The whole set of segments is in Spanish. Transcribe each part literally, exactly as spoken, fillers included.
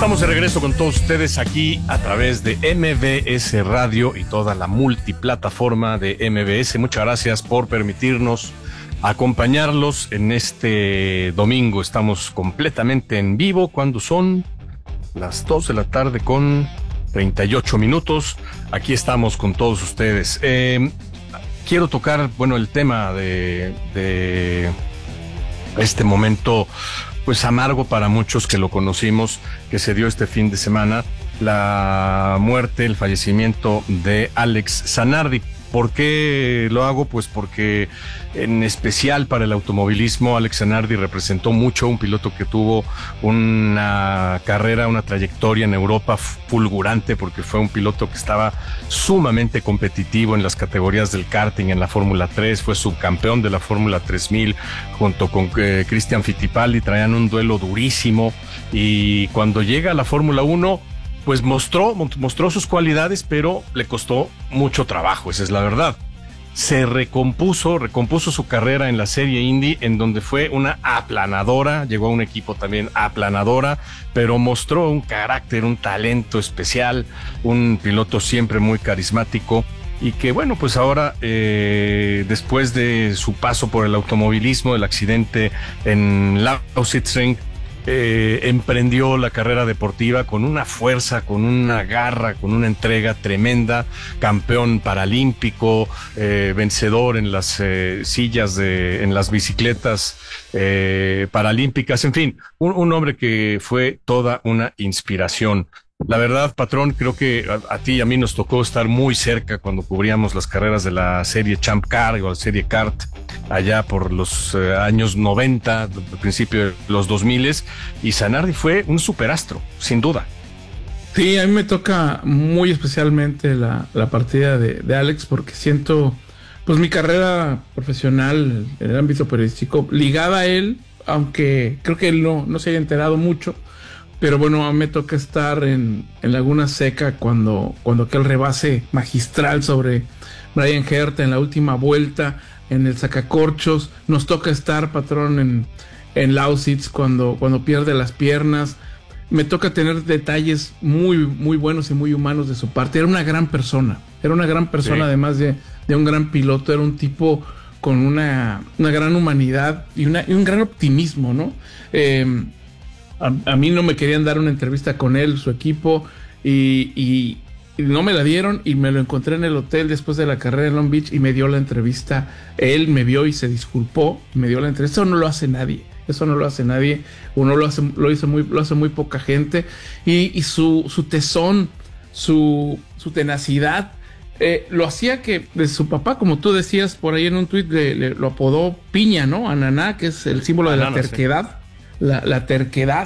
Estamos de regreso con todos ustedes aquí a través de M B S Radio y toda la multiplataforma de M B S. Muchas gracias por permitirnos acompañarlos en este domingo. Estamos completamente en vivo cuando son las dos de la tarde con treinta y ocho minutos. Aquí estamos con todos ustedes. Eh, quiero tocar, bueno, el tema de, de este momento pues amargo para muchos que lo conocimos, que se dio este fin de semana, la muerte, el fallecimiento de Alex Zanardi. ¿Por qué lo hago? Pues porque en especial para el automovilismo, Alex Zanardi representó mucho, un piloto que tuvo una carrera, una trayectoria en Europa fulgurante, porque fue un piloto que estaba sumamente competitivo en las categorías del karting, en la Fórmula tres, fue subcampeón de la Fórmula tres mil junto con eh, Christian Fittipaldi, traían un duelo durísimo, y cuando llega a la Fórmula uno, pues mostró, mostró sus cualidades, pero le costó mucho trabajo, esa es la verdad. Se recompuso, recompuso su carrera en la serie Indy, en donde fue una aplanadora, llegó a un equipo también aplanadora, pero mostró un carácter, un talento especial, un piloto siempre muy carismático, y que bueno, pues ahora, eh, después de su paso por el automovilismo, el accidente en Lausitzring, Eh, emprendió la carrera deportiva con una fuerza, con una garra, con una entrega tremenda, campeón paralímpico, eh, vencedor en las eh, sillas de, en las bicicletas eh, paralímpicas, en fin, un, un hombre que fue toda una inspiración. La verdad, patrón, creo que a, a ti y a mí nos tocó estar muy cerca cuando cubríamos las carreras de la serie Champ Car o la serie Kart, allá por los eh, años noventa, al principio de los dos mil, y Zanardi fue un superastro, sin duda. Sí, a mí me toca muy especialmente la, la partida de, de Alex, porque siento pues mi carrera profesional en el ámbito periodístico ligada a él, aunque creo que él no, no se haya enterado mucho. Pero bueno, a mí me toca estar en, en Laguna Seca cuando, cuando aquel rebase magistral sobre Brian Herta en la última vuelta, en el sacacorchos. Nos toca estar, patrón, en, en Lausitz cuando, cuando pierde las piernas. Me toca tener detalles muy, muy buenos y muy humanos de su parte. Era una gran persona, era una gran persona, sí. Además de, de un gran piloto, era un tipo con una, una gran humanidad y, una, y un gran optimismo, ¿no? Eh, A, a mí no me querían dar una entrevista con él, su equipo, y, y, y no me la dieron, y me lo encontré en el hotel después de la carrera en Long Beach y me dio la entrevista. Él me vio y se disculpó, me dio la entrevista. Eso no lo hace nadie, eso no lo hace nadie, uno lo hace, lo hizo muy, lo hace muy poca gente, y, y su, su tesón, su, su tenacidad, eh, lo hacía que de su papá, como tú decías por ahí en un tuit, le, le, lo apodó Piña, ¿no? Ananá, que es el símbolo de Anana, la terquedad. Sí. La, la terquedad.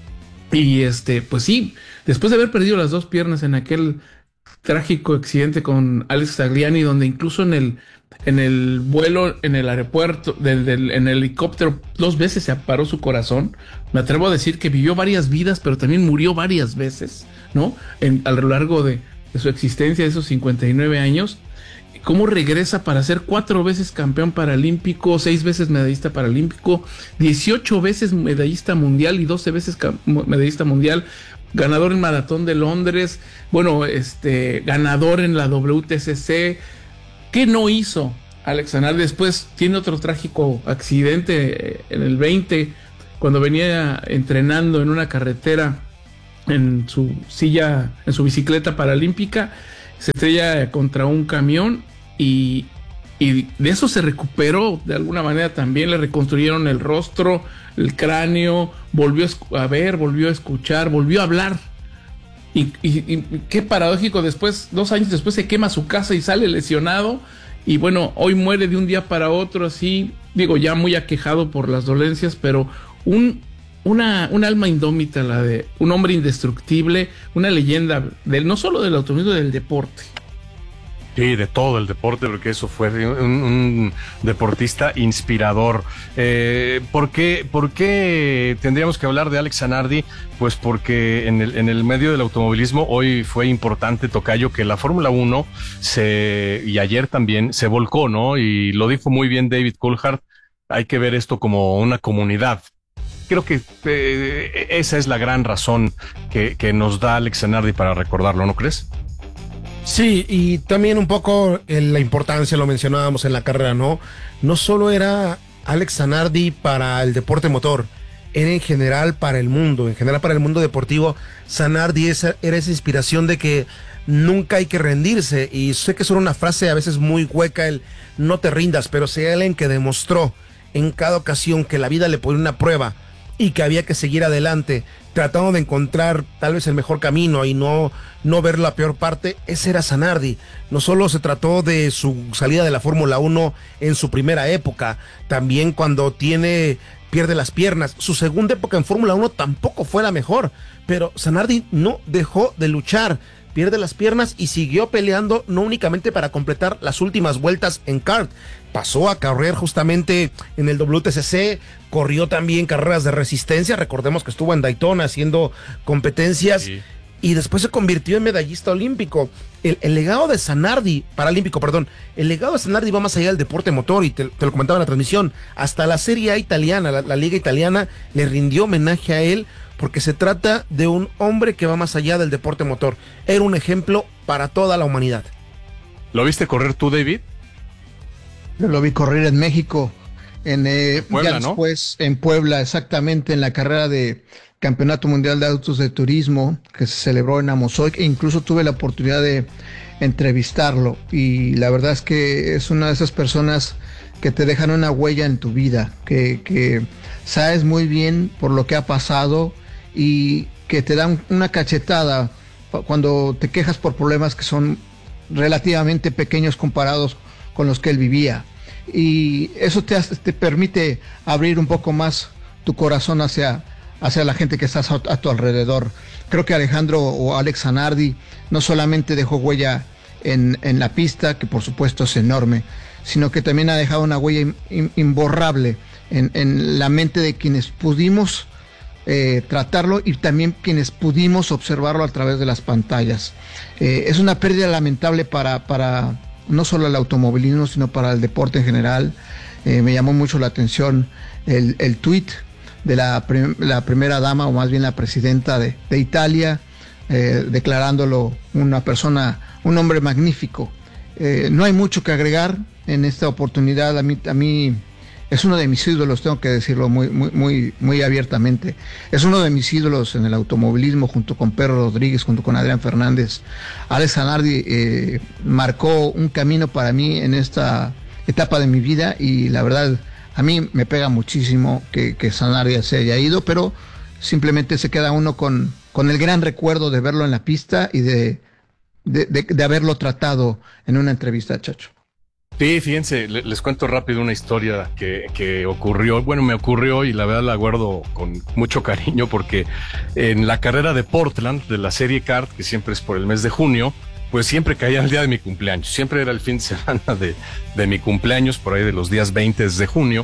Y este, pues sí, después de haber perdido las dos piernas en aquel trágico accidente con Alex Tagliani, donde incluso en el, en el vuelo, en el aeropuerto, del, del, en el helicóptero, dos veces se paró su corazón. Me atrevo a decir que vivió varias vidas, pero también murió varias veces, ¿no? En, a lo largo de, de su existencia, de esos cincuenta y nueve años. Cómo regresa para ser cuatro veces campeón paralímpico, seis veces medallista paralímpico, dieciocho veces medallista mundial y doce veces medallista mundial, ganador en Maratón de Londres, bueno, este, ganador en la W T C C. ¿Qué no hizo Alex Zanardi? Después tiene otro trágico accidente en el veinte, cuando venía entrenando en una carretera en su silla, en su bicicleta paralímpica, se estrella contra un camión. Y, y de eso se recuperó de alguna manera también, le reconstruyeron el rostro, el cráneo, volvió a ver, volvió a escuchar, volvió a hablar. Y, y, y qué paradójico, después, dos años después se quema su casa y sale lesionado. Y bueno, hoy muere de un día para otro, así, digo, ya muy aquejado por las dolencias, pero un, una, un alma indómita, la de un hombre indestructible, una leyenda, del, no solo del automovilismo, del deporte. Sí, de todo el deporte, porque eso fue un, un deportista inspirador. Eh, ¿por qué, ¿Por qué tendríamos que hablar de Alex Zanardi? Pues porque en el, en el medio del automovilismo hoy fue importante, tocayo, que la Fórmula uno se, y ayer también se volcó, ¿no? Y lo dijo muy bien David Coulthard, hay que ver esto como una comunidad. creo que eh, esa es la gran razón que, que nos da Alex Zanardi para recordarlo, ¿no crees? Sí, y también un poco eh, la importancia, lo mencionábamos en la carrera, ¿no? No solo era Alex Zanardi para el deporte motor, era en general para el mundo, en general para el mundo deportivo. Zanardi esa, era esa inspiración de que nunca hay que rendirse, y sé que es una frase a veces muy hueca, el no te rindas, pero si hay alguien que demostró en cada ocasión que la vida le ponía una prueba y que había que seguir adelante, tratando de encontrar tal vez el mejor camino y no, no ver la peor parte, ese era Zanardi. No solo se trató de su salida de la Fórmula uno en su primera época, también cuando tiene, pierde las piernas. Su segunda época en Fórmula uno tampoco fue la mejor, pero Zanardi no dejó de luchar, pierde las piernas y siguió peleando, no únicamente para completar las últimas vueltas en kart, pasó a correr justamente en el W T C C, corrió también carreras de resistencia, recordemos que estuvo en Daytona haciendo competencias, sí, y después se convirtió en medallista olímpico. El, el legado de Zanardi, paralímpico, perdón, el legado de Zanardi va más allá del deporte motor, y te, te lo comentaba en la transmisión, hasta la Serie A italiana, la, la liga italiana, le rindió homenaje a él, porque se trata de un hombre que va más allá del deporte motor. Era un ejemplo para toda la humanidad. ¿Lo viste correr tú, David? Yo lo vi correr en México, en eh, Puebla, ya ¿no? después en Puebla, exactamente, en la carrera de Campeonato Mundial de Autos de Turismo que se celebró en Amozoc, e incluso tuve la oportunidad de entrevistarlo, y la verdad es que es una de esas personas que te dejan una huella en tu vida, que, que sabes muy bien por lo que ha pasado y que te dan una cachetada cuando te quejas por problemas que son relativamente pequeños comparados con los que él vivía, y eso te, hace, te permite abrir un poco más tu corazón hacia, hacia la gente que estás a, a tu alrededor. Creo que Alejandro o Alex Zanardi no solamente dejó huella en, en la pista, que por supuesto es enorme, sino que también ha dejado una huella in, imborrable en, en la mente de quienes pudimos eh, tratarlo, y también quienes pudimos observarlo a través de las pantallas. Eh, es una pérdida lamentable para, para no solo el automovilismo, sino para el deporte en general. Eh, me llamó mucho la atención el, el tuit de la, prim la primera dama, o más bien la presidenta de, de Italia, eh, declarándolo una persona, un hombre magnífico. Eh, no hay mucho que agregar en esta oportunidad. A mí, a mí es uno de mis ídolos, tengo que decirlo muy, muy, muy, muy abiertamente. Es uno de mis ídolos en el automovilismo, junto con Pedro Rodríguez, junto con Adrián Fernández. Alex Zanardi eh, marcó un camino para mí en esta etapa de mi vida, y la verdad, a mí me pega muchísimo que, que Zanardi se haya ido, pero simplemente se queda uno con, con el gran recuerdo de verlo en la pista y de, de, de, de haberlo tratado en una entrevista, Chacho. Sí, fíjense, les cuento rápido una historia que, que ocurrió, bueno, me ocurrió, y la verdad la guardo con mucho cariño, porque en la carrera de Portland, de la serie kart, que siempre es por el mes de junio, pues siempre caía el día de mi cumpleaños, siempre era el fin de semana de, de mi cumpleaños, por ahí de los días veinte de junio,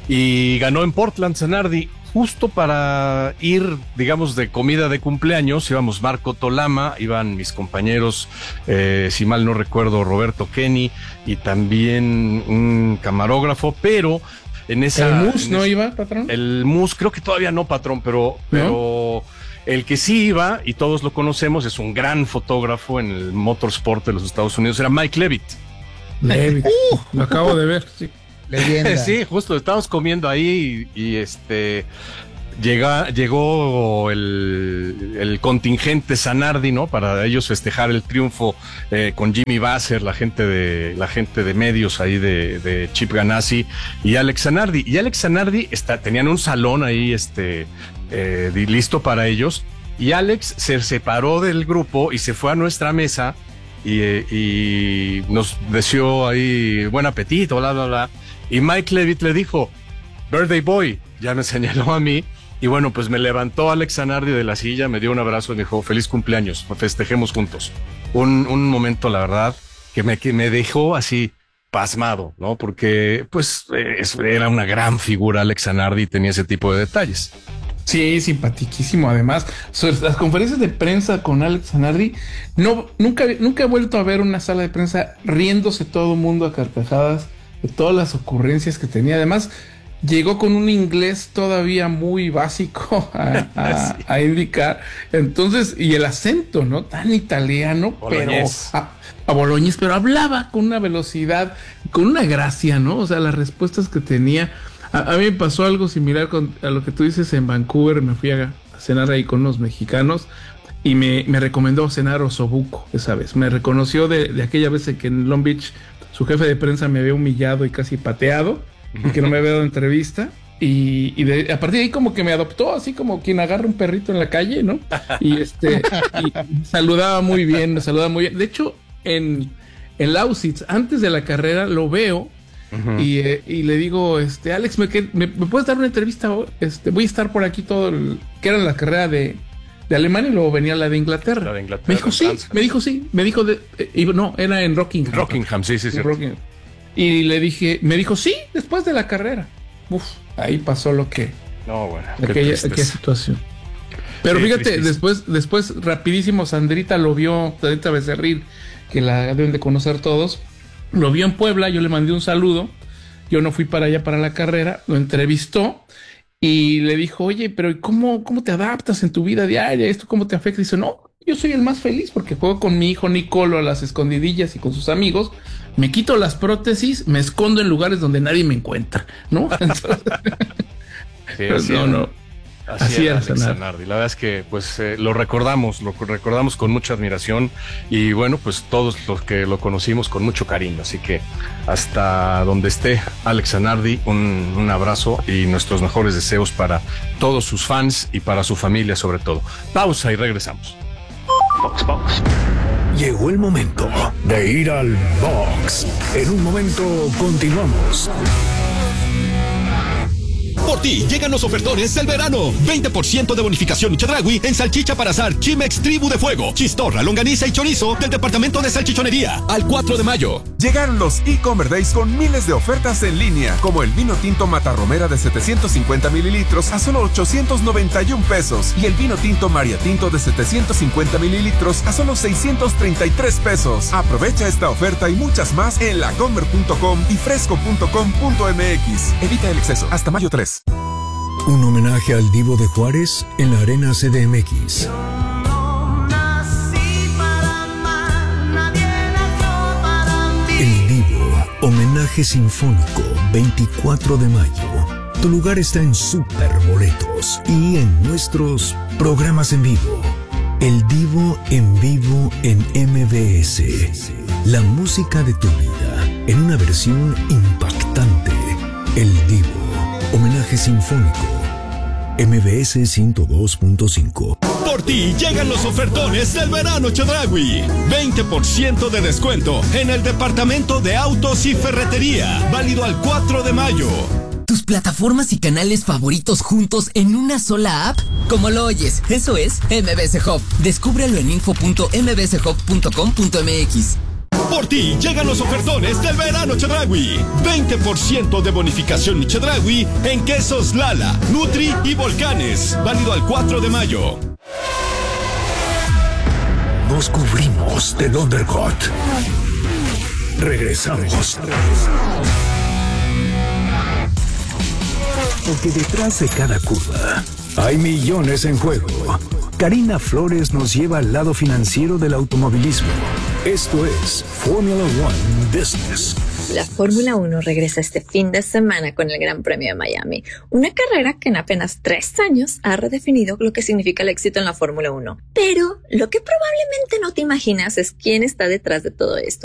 y ganó en Portland Zanardi. Justo para ir, digamos, de comida de cumpleaños, íbamos Marco Tolama, iban mis compañeros, eh, si mal no recuerdo, Roberto Kenny, y también un camarógrafo, pero en esa... ¿El Mus en no ese, iba, patrón? El Mus, creo que todavía no, patrón, pero... pero ¿no? El que sí iba, y todos lo conocemos, es un gran fotógrafo en el motorsport de los Estados Unidos, era Mike Levitt. Levitt, uh, lo acabo de ver, sí. Leyenda. Sí, justo, estábamos comiendo ahí y, y este llega, llegó el, el contingente Zanardi, ¿no? Para ellos festejar el triunfo eh, con Jimmy Vasser, la gente de la gente de medios ahí de, de Chip Ganassi y Alex Zanardi. Y Alex Zanardi está, tenían un salón ahí este eh, listo para ellos, y Alex se separó del grupo y se fue a nuestra mesa y, y nos deseó ahí buen apetito, bla, bla, bla. Y Mike Levitt le dijo, birthday boy, ya me señaló a mí, y bueno, pues me levantó Alex Zanardi de la silla, me dio un abrazo y me dijo, feliz cumpleaños, festejemos juntos. Un, un momento, la verdad, que me, que me dejó así pasmado, ¿no? Porque, pues, eh, era una gran figura Alex Zanardi y tenía ese tipo de detalles. Sí, simpaticísimo. Además, las conferencias de prensa con Alex Zanardi, no, nunca, nunca he vuelto a ver una sala de prensa riéndose todo el mundo a carcajadas de todas las ocurrencias que tenía. Además, llegó con un inglés todavía muy básico a, a, sí. a indicar. Entonces, y el acento, ¿no? Tan italiano, Boloñés. pero a, a Boloñés, pero hablaba con una velocidad, con una gracia, ¿no? O sea, las respuestas que tenía. A, a mí me pasó algo similar con, a lo que tú dices en Vancouver. Me fui a, a cenar ahí con unos mexicanos y me, me recomendó cenar osobuco esa vez. Me reconoció de, de aquella vez que en Long Beach su jefe de prensa me había humillado y casi pateado. Y que no me había dado entrevista. Y, y de, a partir de ahí como que me adoptó, así como quien agarra un perrito en la calle, ¿no? Y este y saludaba muy bien, me saludaba muy bien. De hecho, en, en Lausitz, antes de la carrera, lo veo uh-huh. y, eh, y le digo, este, Alex, ¿me, me, ¿me puedes dar una entrevista? Este, voy a estar por aquí todo el... que era la carrera de, de Alemania y luego venía la de Inglaterra. La de Inglaterra. Me dijo sí, Francia. me dijo sí, me dijo de... Eh, no, era en Rockingham. Rockingham, sí, sí, sí. Y le dije, me dijo, sí, después de la carrera. Uf, ahí pasó lo que... No, bueno. Aquella, aquella situación. Pero sí, fíjate, tristísimo. después, después, rapidísimo, Sandrita lo vio, Sandrita Becerril, que la deben de conocer todos, lo vio en Puebla, yo le mandé un saludo, yo no fui para allá para la carrera, lo entrevistó y le dijo, oye, pero ¿cómo, cómo te adaptas en tu vida diaria? ¿Esto cómo te afecta? Y dice, no, yo soy el más feliz porque juego con mi hijo Nicolo a las escondidillas y con sus amigos. Me quito las prótesis, me escondo en lugares donde nadie me encuentra, ¿no? Entonces, sí, así no, no. Así, así era Alex Zanardi. La verdad es que pues eh, lo recordamos, lo recordamos con mucha admiración y bueno, pues todos los que lo conocimos con mucho cariño. Así que hasta donde esté Alex Zanardi, un, un abrazo y nuestros mejores deseos para todos sus fans y para su familia sobre todo. Pausa y regresamos. Box, box. Llegó el momento de ir al box. En un momento continuamos. Por ti llegan los ofertones del verano. veinte por ciento de bonificación Chedraui en salchicha para asar Chimex Tribu de Fuego, chistorra, longaniza y chorizo del departamento de salchichonería al cuatro de mayo. Llegaron los e-commerce days con miles de ofertas en línea, como el vino tinto Matarromera de setecientos cincuenta mililitros a solo ochocientos noventa y un pesos y el vino tinto María Tinto de setecientos cincuenta mililitros a solo seiscientos treinta y tres pesos. Aprovecha esta oferta y muchas más en lacomer punto com y fresco punto com punto m x. Evita el exceso. Hasta mayo tres. Un homenaje al Divo de Juárez en la Arena C D M X. El Divo, homenaje sinfónico, veinticuatro de mayo. Tu lugar está en Super Boletos y en nuestros programas en vivo. El Divo en vivo en M V S. La música de tu vida en una versión impactante. El Divo, homenaje sinfónico. M V S ciento dos punto cinco. Por ti llegan los ofertones del verano Chedraui. veinte por ciento de descuento en el departamento de autos y ferretería. Válido al cuatro de mayo. Tus plataformas y canales favoritos juntos en una sola app. Como lo oyes, eso es M V S Hub. Descúbrelo en info punto m v s hub punto com punto m x. Por ti llegan los ofertones del verano Chedraui. veinte por ciento de bonificación Chedraui en quesos Lala, Nutri y Volcanes. Válido al cuatro de mayo. Nos cubrimos del undercut. Regresamos. Porque detrás de cada curva hay millones en juego. Karina Flores nos lleva al lado financiero del automovilismo. Esto es Fórmula One Business. La Fórmula uno regresa este fin de semana con el Gran Premio de Miami, una carrera que en apenas tres años ha redefinido lo que significa el éxito en la Fórmula uno. Pero lo que probablemente no te imaginas es quién está detrás de todo esto.